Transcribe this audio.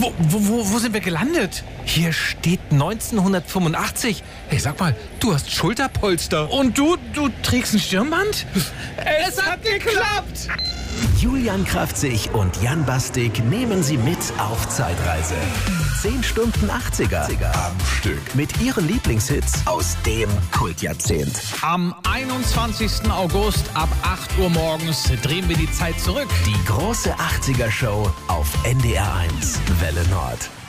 Wo sind wir gelandet? Hier steht 1985. Hey, sag mal, du hast Schulterpolster. Und du trägst ein Stirnband? Es hat geklappt! Julian Kraftzig und Jan Bastik nehmen Sie mit auf Zeitreise. 10 Stunden 80er am Stück. Mit Ihren Lieblingshits aus dem Kultjahrzehnt. Am 21. August ab 8 Uhr morgens drehen wir die Zeit zurück. Die große 80er-Show auf NDR 1 Welle Nord.